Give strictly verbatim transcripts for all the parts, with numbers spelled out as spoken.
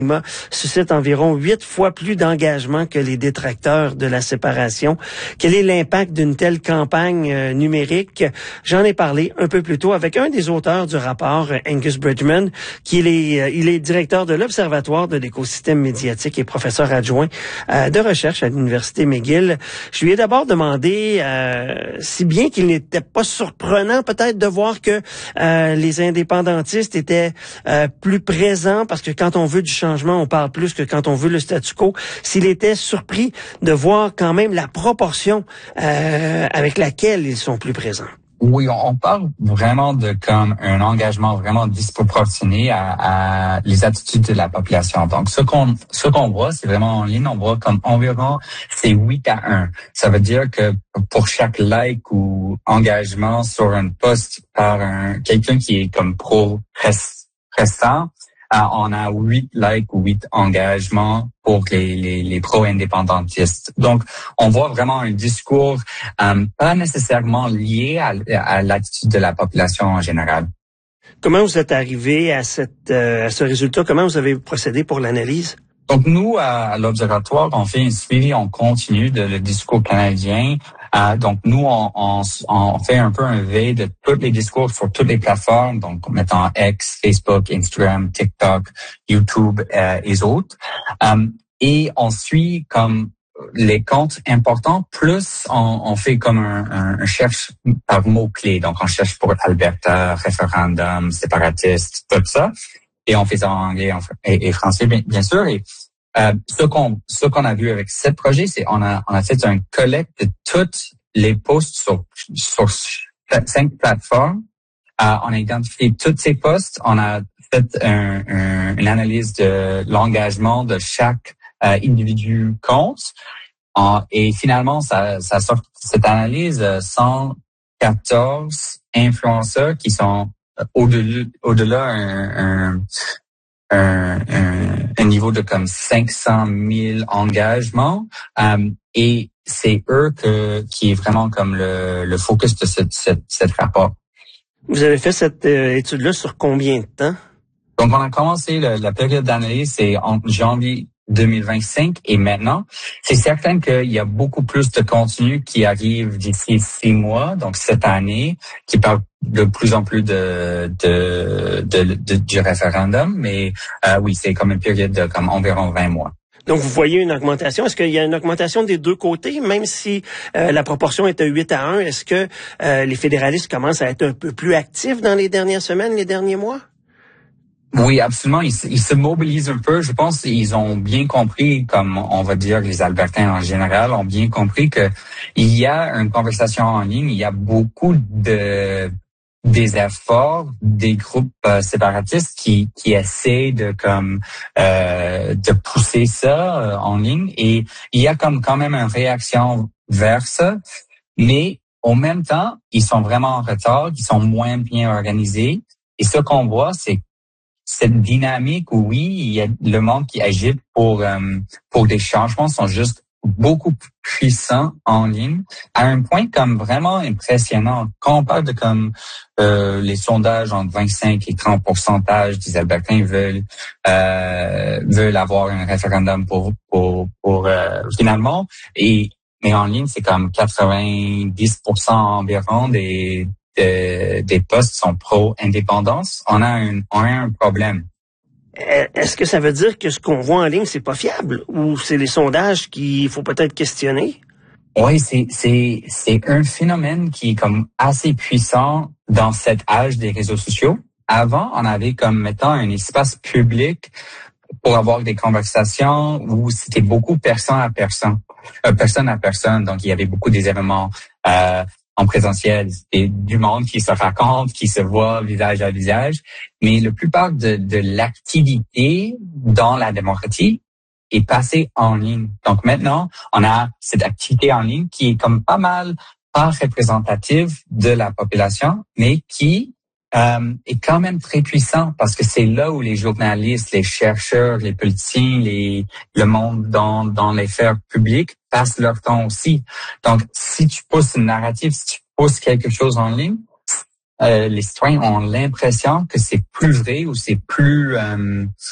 suscite environ huit fois plus d'engagement que les détracteurs de la séparation. Quel est l'impact d'une telle campagne euh, numérique? J'en ai parlé un peu plus tôt avec un des auteurs du rapport, Angus Bridgman, qui est, euh, il est directeur de l'Observatoire de l'écosystème médiatique et professeur adjoint euh, de recherche à l'Université McGill. Je lui ai d'abord demandé, euh, si bien qu'il n'était pas surprenant peut-être de voir que euh, les indépendantistes étaient euh, plus présents, parce que quand on veut du changement, on parle plus que quand on veut le statu quo. S'il était surpris de voir quand même la proportion euh, avec laquelle ils sont plus présents. Oui, on parle vraiment de comme un engagement vraiment disproportionné à, à les attitudes de la population. Donc, ce qu'on ce qu'on voit, c'est vraiment en ligne, on voit comme environ c'est huit à un. Ça veut dire que pour chaque like ou engagement sur un post par un quelqu'un qui est comme pro-restant, Euh, on a huit likes ou huit engagements pour les, les, les pro-indépendantistes. Donc, on voit vraiment un discours euh, pas nécessairement lié à, à l'attitude de la population en général. Comment vous êtes arrivé à, cette, euh, à ce résultat? Comment vous avez procédé pour l'analyse? Donc, nous, à, à l'Observatoire, on fait un suivi en continu de le discours canadien. Euh, donc, nous, on, on, on fait un peu un veille de tous les discours sur toutes les plateformes, donc mettant X, Facebook, Instagram, TikTok, YouTube euh, et autres. Euh, et on suit comme les comptes importants, plus on, on fait comme un, un, un cherche par mots-clés. Donc, on cherche pour Alberta, référendum, séparatiste, tout ça. Et on fait ça en anglais et, et français, bien, bien sûr. Et euh, ce qu'on ce qu'on a vu avec ce projet, c'est on a on a fait un collecte de toutes les posts sur sur cinq plateformes. Euh, on a identifié tous ces posts. On a fait un, un, une analyse de l'engagement de chaque euh, individu compte. En, et finalement, ça ça sort cette analyse euh, cent quatorze influenceurs qui sont au-delà, au-delà un, un, un, un, un niveau de comme cinq cent mille engagements. Euh, et c'est eux que, qui est vraiment comme le, le focus de cette, cette, cette rapport. Vous avez fait cette euh, étude-là sur combien de temps? Donc, on a commencé le, la période d'analyse, c'est en janvier deux mille vingt-cinq et maintenant, c'est certain qu'il y a beaucoup plus de contenu qui arrive d'ici six mois, donc cette année, qui parle de plus en plus de, de, de, de du référendum, mais euh, oui, c'est comme une période de comme environ vingt mois. Donc, vous voyez une augmentation. Est-ce qu'il y a une augmentation des deux côtés, même si euh, la proportion est à huit à un? Est-ce que euh, les fédéralistes commencent à être un peu plus actifs dans les dernières semaines, les derniers mois? Oui, absolument. Ils, ils se mobilisent un peu. Je pense qu'ils ont bien compris, comme on va dire les Albertains en général, ont bien compris que il y a une conversation en ligne. Il y a beaucoup de des efforts des groupes euh, séparatistes qui qui essaient de comme euh, de pousser ça euh, en ligne. Et il y a comme quand même une réaction vers ça, mais en même temps, ils sont vraiment en retard. Ils sont moins bien organisés. Et ce qu'on voit, c'est cette dynamique où oui, il y a le monde qui agite pour euh, pour des changements sont juste beaucoup plus puissants en ligne à un point comme vraiment impressionnant. Quand on parle de comme euh, les sondages entre vingt-cinq et trente pourcentage des Albertains veulent euh, veulent avoir un référendum pour pour pour euh, finalement et mais en ligne c'est comme quatre-vingt-dix pour cent environ des De, des postes sont pro-indépendance, on a un, on a un problème. Est-ce que ça veut dire que ce qu'on voit en ligne, c'est pas fiable? Ou c'est les sondages qu'il faut peut-être questionner? Oui, c'est, c'est, c'est un phénomène qui est comme assez puissant dans cet âge des réseaux sociaux. Avant, on avait comme, mettons, un espace public pour avoir des conversations où c'était beaucoup personne à personne, euh, personne à personne. Donc, il y avait beaucoup des événements, euh, en présentiel, et du monde qui se raconte, qui se voit visage à visage. Mais la plupart de, de l'activité dans la démocratie est passée en ligne. Donc maintenant, on a cette activité en ligne qui est comme pas mal pas représentative de la population, mais qui euh, est quand même très puissant parce que c'est là où les journalistes, les chercheurs, les politiciens, les, le monde dans, dans les sphères publiques passent leur temps aussi. Donc, si tu pousses une narrative, si tu pousses quelque chose en ligne, euh, les citoyens ont l'impression que c'est plus vrai ou c'est plus euh,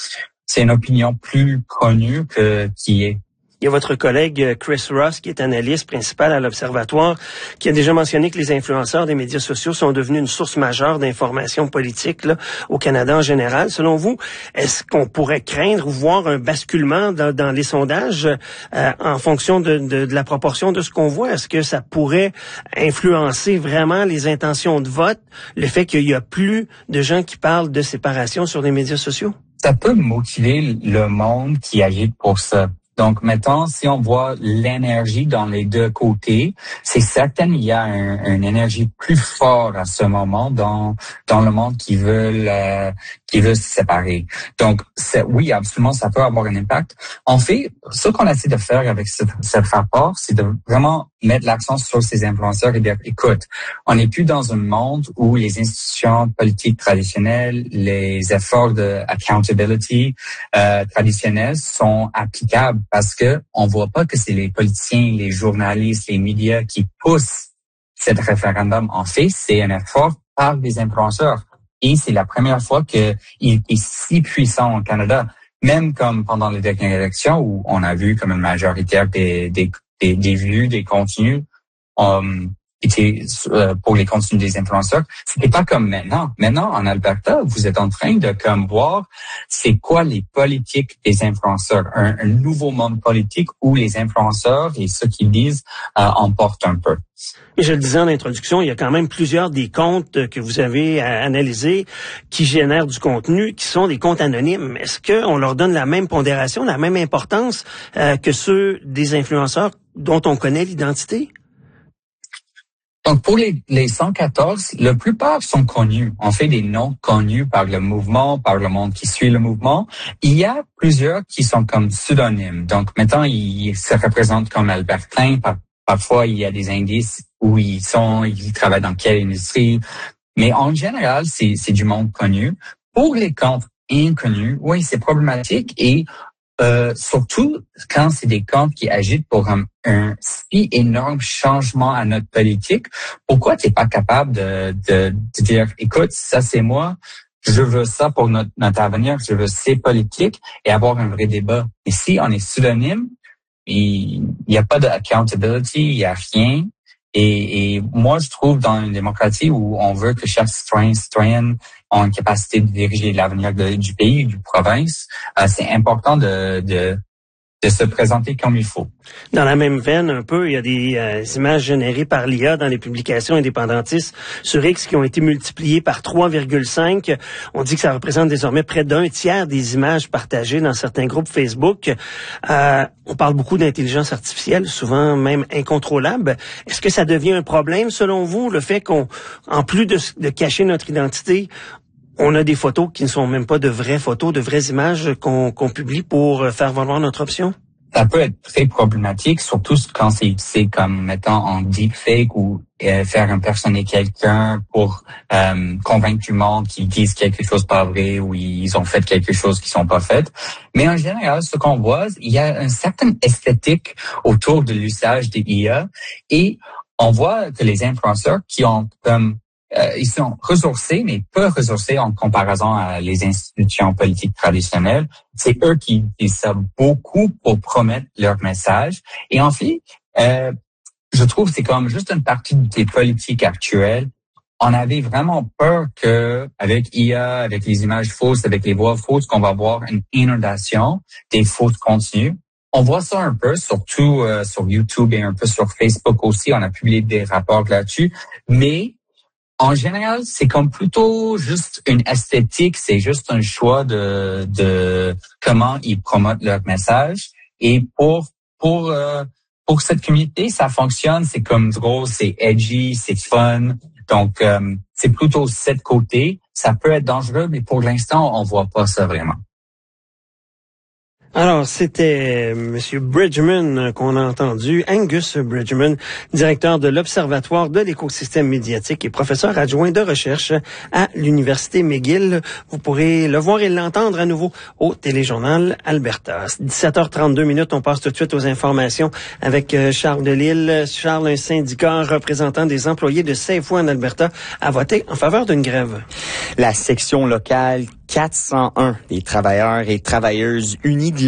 c'est une opinion plus connue que qui est. Il y a votre collègue Chris Ross, qui est analyste principal à l'Observatoire, qui a déjà mentionné que les influenceurs des médias sociaux sont devenus une source majeure d'informations politiques là, au Canada en général. Selon vous, est-ce qu'on pourrait craindre ou voir un basculement dans, dans les sondages euh, en fonction de, de, de la proportion de ce qu'on voit? Est-ce que ça pourrait influencer vraiment les intentions de vote, le fait qu'il y a plus de gens qui parlent de séparation sur les médias sociaux? Ça peut motiver le monde qui agit pour ça. Donc, mettons, si on voit l'énergie dans les deux côtés, c'est certain qu'il y a un, une énergie plus forte à ce moment dans dans le monde qui veut euh, qui veut se séparer. Donc, c'est, oui, absolument, ça peut avoir un impact. En fait, ce qu'on essaie de faire avec ce, ce rapport, c'est de vraiment mettre l'accent sur ces influenceurs et dire, écoute, on n'est plus dans un monde où les institutions politiques traditionnelles, les efforts de accountability euh, traditionnels sont applicables parce que on voit pas que c'est les politiciens, les journalistes, les médias qui poussent cet référendum. En fait, c'est un effort par des influenceurs. Et c'est la première fois qu'il est si puissant au Canada. Même comme pendant les dernières élections où on a vu comme une majorité des, des, des, des vues, des contenus, um, étaient euh, pour les contenus des influenceurs. C'était pas comme maintenant. Maintenant, en Alberta, vous êtes en train de comme voir c'est quoi les politiques des influenceurs. Un, un nouveau monde politique où les influenceurs et ceux qui disent euh, emportent un peu. Je le disais en introduction, il y a quand même plusieurs des comptes que vous avez analysés qui génèrent du contenu, qui sont des comptes anonymes. Est-ce qu'on leur donne la même pondération, la même importance euh, que ceux des influenceurs dont on connaît l'identité? Donc, pour les, les cent quatorze, la plupart sont connus. On fait des noms connus par le mouvement, par le monde qui suit le mouvement. Il y a plusieurs qui sont comme pseudonymes. Donc, maintenant, ils se représentent comme Albertains. Par, parfois, il y a des indices où ils sont, ils travaillent dans quelle industrie. Mais en général, c'est, c'est du monde connu. Pour les comptes inconnus, oui, c'est problématique et Euh, surtout quand c'est des comptes qui agitent pour un, un si énorme changement à notre politique. Pourquoi t'es pas capable de, de, de dire, écoute, ça c'est moi, je veux ça pour notre, notre avenir, je veux ces politiques et avoir un vrai débat. Et si on est pseudonyme, il n'y a pas de accountability, il n'y a rien. Et, et moi, je trouve dans une démocratie où on veut que chaque citoyen, citoyenne ait une capacité de diriger l'avenir de, du pays, du province, euh, c'est important de, de de se présenter comme il faut. Dans la même veine, un peu, il y a des euh, images générées par l'I A dans les publications indépendantistes sur X qui ont été multipliées par trois virgule cinq. On dit que ça représente désormais près d'un tiers des images partagées dans certains groupes Facebook. Euh, on parle beaucoup d'intelligence artificielle, souvent même incontrôlable. Est-ce que ça devient un problème, selon vous, le fait qu'on, en plus de, de cacher notre identité, on a des photos qui ne sont même pas de vraies photos, de vraies images qu'on, qu'on publie pour faire valoir notre option? Ça peut être très problématique, surtout quand c'est, c'est comme, mettons, en deepfake ou euh, faire impersoner quelqu'un pour euh, convaincre du monde qu'ils disent quelque chose pas vrai ou ils ont fait quelque chose qui sont pas fait. Mais en général, ce qu'on voit, il y a une certaine esthétique autour de l'usage des I A et on voit que les influenceurs qui ont comme Euh, ils sont ressourcés, mais peu ressourcés en comparaison à les institutions politiques traditionnelles. C'est eux qui disent ça beaucoup pour promettre leur message. Et en fait, euh, je trouve que c'est comme juste une partie des politiques actuelles. On avait vraiment peur que, avec I A, avec les images fausses, avec les voix fausses, qu'on va avoir une inondation des fausses contenus. On voit ça un peu, surtout euh, sur YouTube et un peu sur Facebook aussi. On a publié des rapports là-dessus. Mais en général, c'est comme plutôt juste une esthétique, c'est juste un choix de de comment ils promotent leur message. Et pour pour euh, pour cette communauté, ça fonctionne, c'est comme drôle, c'est edgy, c'est fun. Donc euh, c'est plutôt cette côté. Ça peut être dangereux, mais pour l'instant, on voit pas ça vraiment. Alors, c'était M. Bridgman qu'on a entendu, Angus Bridgman, directeur de l'Observatoire de l'écosystème médiatique et professeur adjoint de recherche à l'Université McGill. Vous pourrez le voir et l'entendre à nouveau au Téléjournal Alberta. dix-sept heures trente-deux minutes, on passe tout de suite aux informations avec Charles Delisle. Charles, un syndicat représentant des employés de Safeway en Alberta, a voté en faveur d'une grève. La section locale quatre cent un des travailleurs et travailleuses unis de